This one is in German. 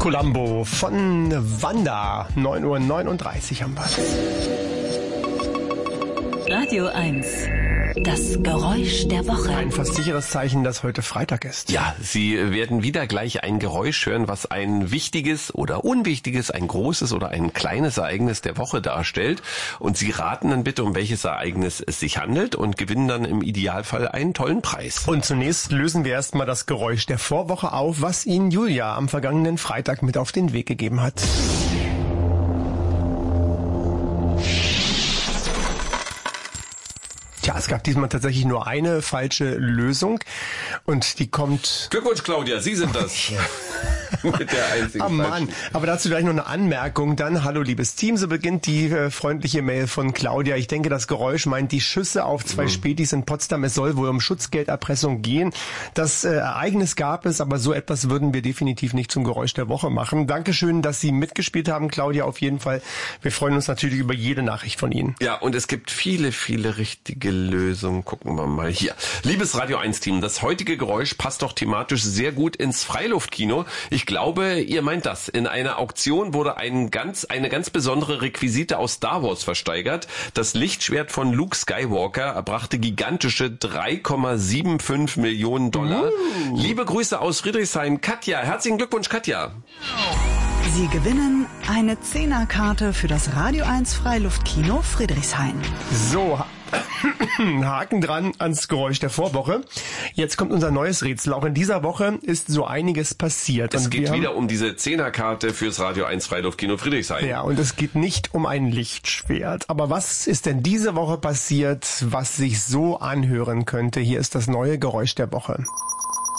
Columbo von Wanda. 9:39 Uhr haben wir. Radio 1. Das Geräusch der Woche. Ein fast sicheres Zeichen, dass heute Freitag ist. Ja, Sie werden wieder gleich ein Geräusch hören, was ein wichtiges oder unwichtiges, ein großes oder ein kleines Ereignis der Woche darstellt. Und Sie raten dann bitte, um welches Ereignis es sich handelt und gewinnen dann im Idealfall einen tollen Preis. Und zunächst lösen wir erstmal das Geräusch der Vorwoche auf, was Ihnen Julia am vergangenen Freitag mit auf den Weg gegeben hat. Tja, es gab diesmal tatsächlich nur eine falsche Lösung und die kommt... Glückwunsch, Claudia, Sie sind das. Mit der einzigen Oh Mann, aber dazu gleich noch eine Anmerkung. Dann, hallo liebes Team, so beginnt die freundliche Mail von Claudia. Ich denke, das Geräusch meint die Schüsse auf zwei Spätis in Potsdam. Es soll wohl um Schutzgelderpressung gehen. Das Ereignis gab es, aber so etwas würden wir definitiv nicht zum Geräusch der Woche machen. Dankeschön, dass Sie mitgespielt haben, Claudia, auf jeden Fall. Wir freuen uns natürlich über jede Nachricht von Ihnen. Ja, und es gibt viele, viele richtige Lösungen. Gucken wir mal hier. Liebes Radio 1 Team, das heutige Geräusch passt doch thematisch sehr gut ins Freiluftkino. Ich glaube, ihr meint das. In einer Auktion wurde eine ganz besondere Requisite aus Star Wars versteigert. Das Lichtschwert von Luke Skywalker erbrachte gigantische 3,75 Millionen $. Liebe Grüße aus Friedrichshain, Katja. Herzlichen Glückwunsch, Katja. Sie gewinnen eine 10er-Karte für das Radio 1 Freiluftkino Friedrichshain. So, Haken dran ans Geräusch der Vorwoche. Jetzt kommt unser neues Rätsel. Auch in dieser Woche ist so einiges passiert. Es geht wieder um diese 10er-Karte fürs Radio 1 Freiluftkino Friedrichshain. Ja, und es geht nicht um ein Lichtschwert. Aber was ist denn diese Woche passiert, was sich so anhören könnte? Hier ist das neue Geräusch der Woche.